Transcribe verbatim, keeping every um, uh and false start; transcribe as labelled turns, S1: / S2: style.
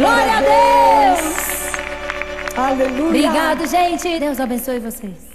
S1: Glória a Deus.
S2: Aleluia.
S1: Obrigado, gente. Deus abençoe vocês.